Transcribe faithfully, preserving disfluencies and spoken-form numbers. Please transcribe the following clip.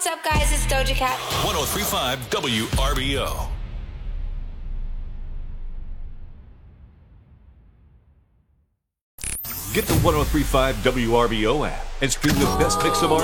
what's up, guys? It's Doja Cat. one oh three point five W R B O. Get the one oh three point five W R B O app and stream the best mix of our